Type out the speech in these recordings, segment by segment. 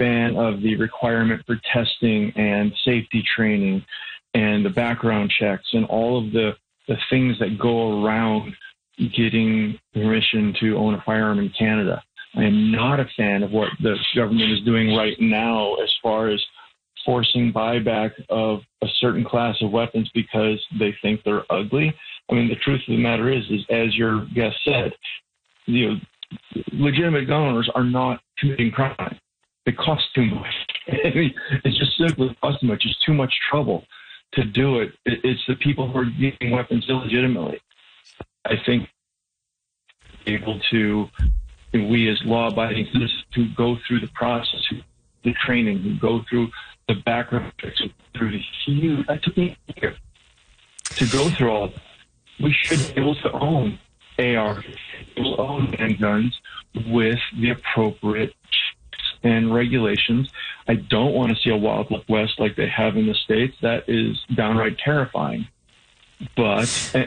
fan of the requirement for testing and safety training and the background checks and all of the things that go around getting permission to own a firearm in Canada. I am not a fan of what the government is doing right now as far as forcing buyback of a certain class of weapons because they think they're ugly. I mean, the truth of the matter is as your guest said, legitimate gun owners are not committing crime. It costs too much. It's just simply costs too much. It's too much trouble to do it. It's the people who are getting weapons illegitimately. I think able to, we as law-abiding citizens who go through the process, the training, who go through the background checks, through the huge, that took me a year to go through all of that. We should be able to own AR, own handguns with the appropriate checks and regulations. I don't want to see a Wild West like they have in the States. That is downright terrifying. But,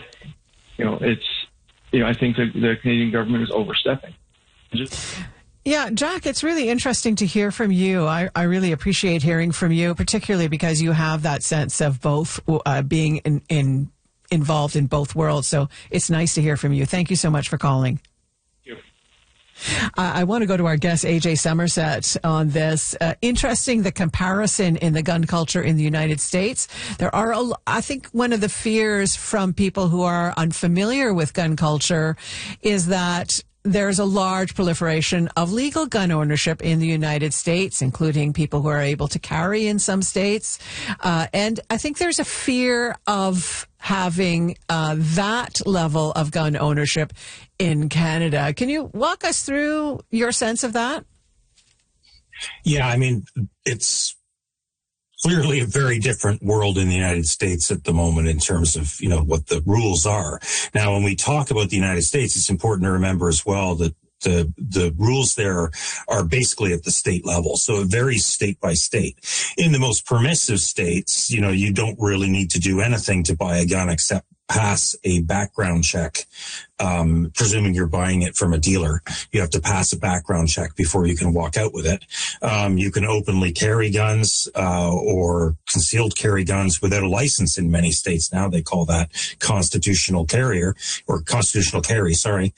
I think the Canadian government is overstepping. Yeah, Jack, it's really interesting to hear from you. I really appreciate hearing from you, particularly because you have that sense of both being involved in both worlds. So it's nice to hear from you. Thank you so much for calling. Thank you. I want to go to our guest, AJ Somerset, on this. Interesting, the comparison in the gun culture in the United States. There are, I think one of the fears from people who are unfamiliar with gun culture is that there's a large proliferation of legal gun ownership in the United States, including people who are able to carry in some states. And I think there's a fear of having that level of gun ownership in Canada. Can you walk us through your sense of that? Yeah, I mean, it's clearly a very different world in the United States at the moment in terms of, what the rules are. Now, when we talk about the United States, it's important to remember as well that the rules there are basically at the state level. So it varies state by state. In the most permissive states, you don't really need to do anything to buy a gun except pass a background check. Presuming you're buying it from a dealer, you have to pass a background check before you can walk out with it. You can openly carry guns, or concealed carry guns without a license in many states. Now they call that constitutional carry, sorry.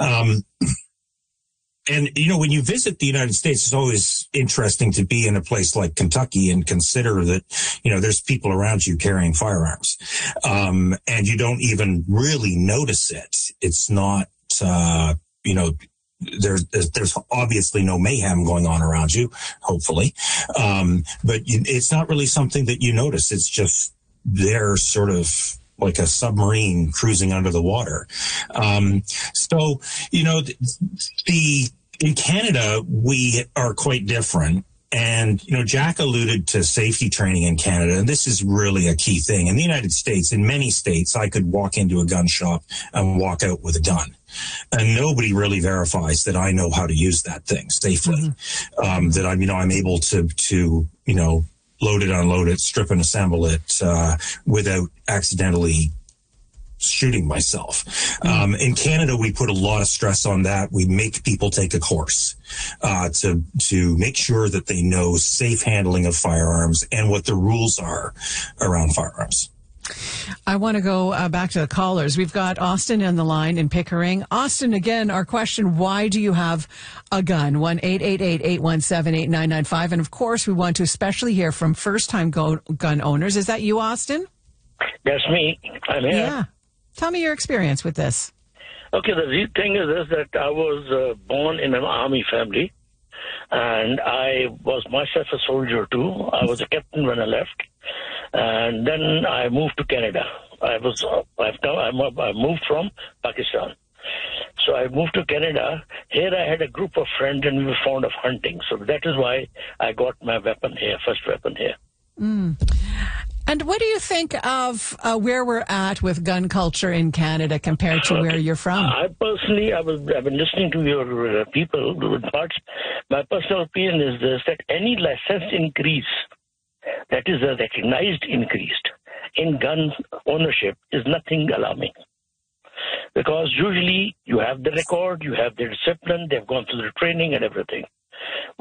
And, when you visit the United States, it's always interesting to be in a place like Kentucky and consider that, there's people around you carrying firearms. And you don't even really notice it. It's not, there's obviously no mayhem going on around you, hopefully. But it's not really something that you notice. It's just they're sort of like a submarine cruising under the water. In Canada, we are quite different. And, Jack alluded to safety training in Canada, and this is really a key thing. In the United States, in many states, I could walk into a gun shop and walk out with a gun. And nobody really verifies that I know how to use that thing safely. Mm-hmm. That I'm able to load it, unload it, strip and assemble it, without accidentally shooting myself. In Canada, we put a lot of stress on that. We make people take a course to make sure that they know safe handling of firearms and what the rules are around firearms. I want to go back to the callers. We've got Austin on the line in Pickering. Austin, again, our question, why do you have a gun? 1-888-817-8995. And, of course, we want to especially hear from first-time gun owners. Is that you, Austin? That's me. I'm here. Yeah. Tell me your experience with this. Okay, the thing is this, that I was born in an army family, and I was myself a soldier too. I was a captain when I left, and then I moved to Canada. I moved from Pakistan. So I moved to Canada. Here I had a group of friends, and we were fond of hunting. So that is why I got my weapon here, first weapon here. Mm. And what do you think of where we're at with gun culture in Canada compared to where you're from? I personally, I've been listening to your people, parts. My personal opinion is this, that any license increase, that is a recognized increase in gun ownership, is nothing alarming. Because usually you have the record, you have the discipline, they've gone through the training and everything.